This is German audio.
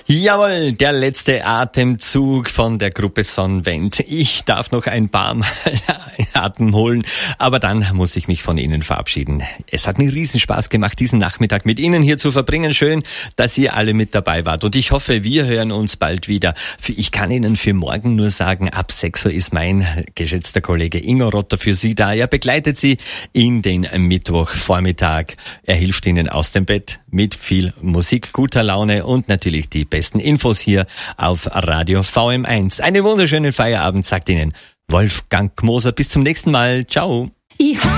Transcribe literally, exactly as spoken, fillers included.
Jawohl, der letzte Atemzug von der Gruppe Sonnenwend. Ich darf noch ein paar Mal Atem holen, aber dann muss ich mich von Ihnen verabschieden. Es hat mir riesen Spaß gemacht, diesen Nachmittag mit Ihnen hier zu verbringen. Schön, dass ihr alle mit dabei wart und ich hoffe, wir hören uns bald wieder. Ich kann Ihnen für morgen nur sagen, ab sechs Uhr ist mein geschätzter Kollege Ingo Rotter für Sie da. Er begleitet Sie in den Mittwochvormittag. Er hilft Ihnen aus dem Bett mit viel Musik, guter Laune und natürlich die besten Infos hier auf Radio V M eins. Einen wunderschönen Feierabend, sagt Ihnen Wolfgang Moser. Bis zum nächsten Mal. Ciao.